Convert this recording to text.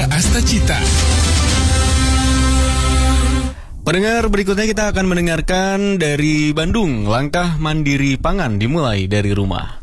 Putra Astacita. Pendengar, berikutnya kita akan mendengarkan dari Bandung. Langkah mandiri pangan dimulai dari rumah.